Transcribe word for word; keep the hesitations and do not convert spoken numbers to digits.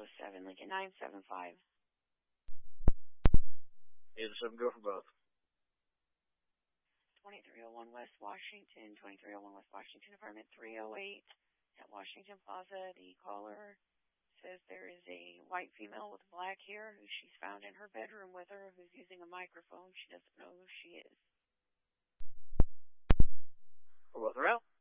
seven, Lincoln nine seven five. eight oh seven, go for both. twenty-three oh one West Washington, twenty-three oh one West Washington, apartment three oh eight at Washington Plaza. The caller says there is a white female with black hair who she's found in her bedroom with her, who's using a microphone. She doesn't know who she is. For both are out.